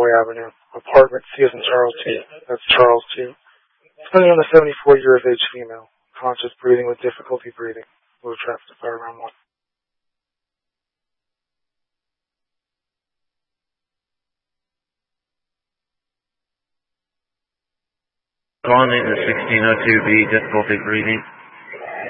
Broadway Avenue, apartment C as in Charles T. That's Charles T. Depending on the 74 year of age female, conscious breathing with difficulty breathing. Low traffic to fire around 1. Calling in the 1602B, difficulty breathing.